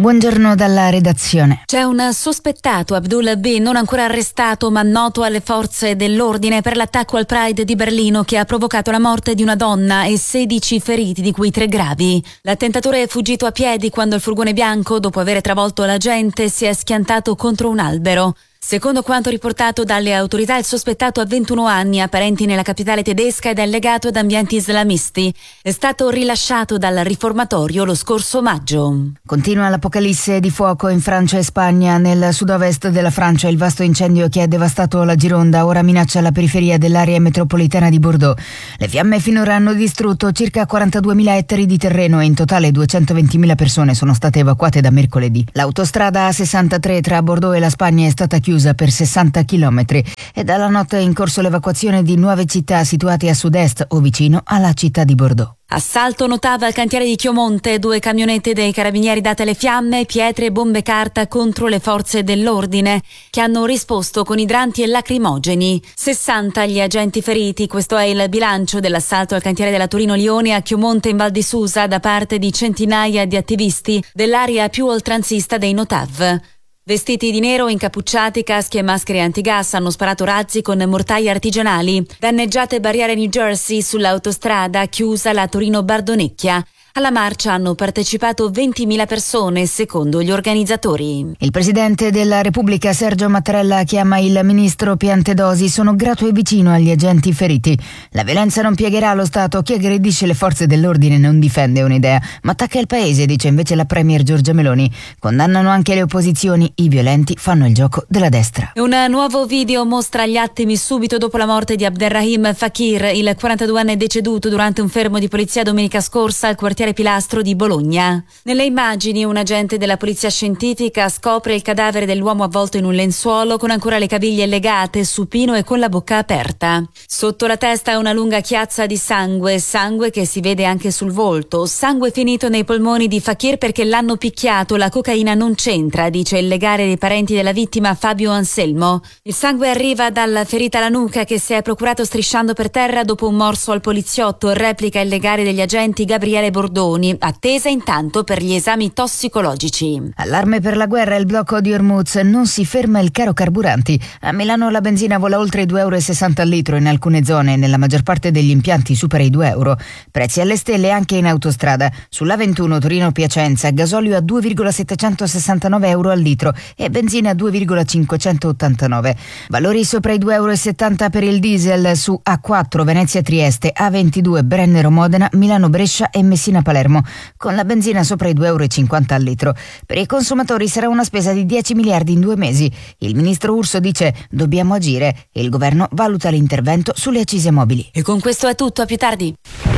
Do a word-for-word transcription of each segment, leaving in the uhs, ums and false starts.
Buongiorno dalla redazione. C'è un sospettato, Abdul B, non ancora arrestato ma noto alle forze dell'ordine per l'attacco al Pride di Berlino che ha provocato la morte di una donna e sedici feriti, di cui tre gravi. L'attentatore è fuggito a piedi quando il furgone bianco, dopo aver travolto la gente, si è schiantato contro un albero. Secondo quanto riportato dalle autorità, il sospettato ha ventuno anni, ha parenti nella capitale tedesca ed è legato ad ambienti islamisti. È stato rilasciato dal riformatorio lo scorso maggio. Continua l'apocalisse di fuoco in Francia e Spagna. Nel sud-ovest della Francia il vasto incendio che ha devastato la Gironda ora minaccia la periferia dell'area metropolitana di Bordeaux. Le fiamme finora hanno distrutto circa quarantaduemila ettari di terreno e in totale duecentoventimila persone sono state evacuate da mercoledì. L'autostrada A sessantatré tra Bordeaux e la Spagna è stata chiusa per sessanta chilometri e dalla notte è in corso l'evacuazione di nuove città situate a sud-est o vicino alla città di Bordeaux. Assalto notava al cantiere di Chiomonte, due camionette dei carabinieri date le fiamme, pietre e bombe carta contro le forze dell'ordine che hanno risposto con idranti e lacrimogeni. sessanta gli agenti feriti, questo è il bilancio dell'assalto al cantiere della Torino-Lione a Chiomonte in Val di Susa da parte di centinaia di attivisti dell'area più oltranzista dei No T A V. Vestiti di nero, incappucciati, caschi e maschere antigas, hanno sparato razzi con mortai artigianali. Danneggiate barriere New Jersey sull'autostrada chiusa la Torino-Bardonecchia. Alla marcia hanno partecipato ventimila persone, secondo gli organizzatori. Il presidente della Repubblica Sergio Mattarella chiama il ministro Piantedosi. Sono grato e vicino agli agenti feriti. La violenza non piegherà lo Stato. Chi aggredisce le forze dell'ordine non difende un'idea, ma attacca il paese, dice invece la premier Giorgia Meloni. Condannano anche le opposizioni. I violenti fanno il gioco della destra. Un nuovo video mostra gli attimi subito dopo la morte di Abderrahim Fakir, il quarantaduenne deceduto durante un fermo di polizia domenica scorsa al quartiere Pilastro di Bologna. Nelle immagini un agente della polizia scientifica scopre il cadavere dell'uomo avvolto in un lenzuolo con ancora le caviglie legate, supino e con la bocca aperta. Sotto la testa una lunga chiazza di sangue, sangue che si vede anche sul volto, sangue finito nei polmoni di Fakir perché l'hanno picchiato, la cocaina non c'entra, dice il legale dei parenti della vittima Fabio Anselmo. Il sangue arriva dalla ferita alla nuca che si è procurato strisciando per terra dopo un morso al poliziotto, replica il legale degli agenti Gabriele Bordoni, attesa intanto per gli esami tossicologici. Allarme per la guerra, il blocco di Hormuz, non si ferma il caro carburanti. A Milano la benzina vola oltre i due virgola sessanta euro al litro in alcune zone, nella maggior parte degli impianti supera i due euro. Prezzi alle stelle anche in autostrada. Sull'A ventuno Torino-Piacenza, gasolio a due virgola settecentosessantanove euro al litro e benzina a due virgola cinquecentottantanove. Valori sopra i due virgola settanta euro per il diesel su A quattro Venezia-Trieste, A ventidue Brennero-Modena, Milano-Brescia e Messina-Palermo, con la benzina sopra i due virgola cinquanta euro al litro. Per i consumatori sarà una spesa di dieci miliardi in due mesi. Il ministro Urso dice: dobbiamo agire. Il governo valuta l'intervento sulle accise mobili. E con questo è tutto, a più tardi.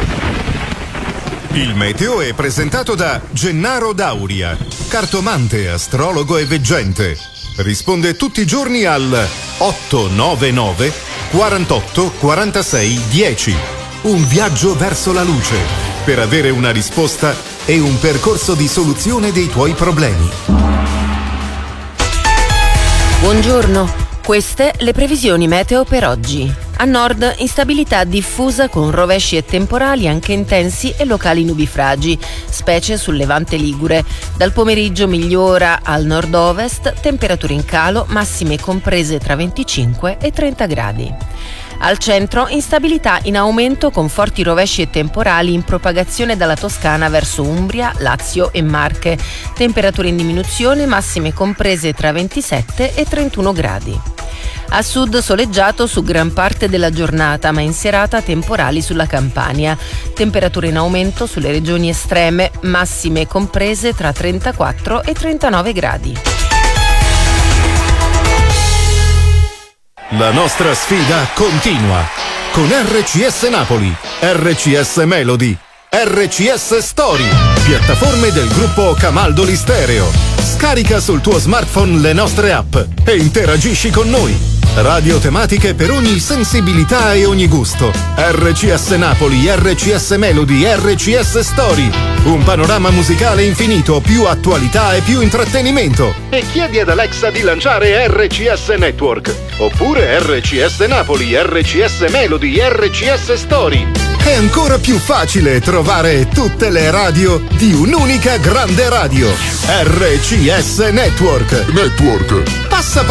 Il meteo è presentato da Gennaro Dauria, cartomante, astrologo e veggente. Risponde tutti i giorni al otto nove nove quarantotto quarantasei dieci. Un viaggio verso la luce per avere una risposta e un percorso di soluzione dei tuoi problemi. Buongiorno, queste le previsioni meteo per oggi. A nord instabilità diffusa con rovesci e temporali anche intensi e locali nubifragi, specie sul levante ligure. Dal pomeriggio migliora al nord-ovest, temperature in calo, massime comprese tra venticinque e trenta gradi. Al centro instabilità in aumento con forti rovesci e temporali in propagazione dalla Toscana verso Umbria, Lazio e Marche. Temperature in diminuzione, massime comprese tra ventisette e trentuno gradi. A sud soleggiato su gran parte della giornata, ma in serata temporali sulla Campania. Temperature in aumento sulle regioni estreme, massime comprese tra trentaquattro e trentanove gradi. La nostra sfida continua con R C S Napoli, R C S Melody, R C S Story, piattaforme del gruppo Camaldoli Stereo. Scarica sul tuo smartphone le nostre app e interagisci con noi. Radio tematiche per ogni sensibilità e ogni gusto. R C S Napoli, R C S Melody, R C S Story. Un panorama musicale infinito, più attualità e più intrattenimento. E chiedi ad Alexa di lanciare R C S Network. Oppure R C S Napoli, R C S Melody, R C S Story. è ancora più facile trovare tutte le radio di un'unica grande radio. R C S Network. Network. Passa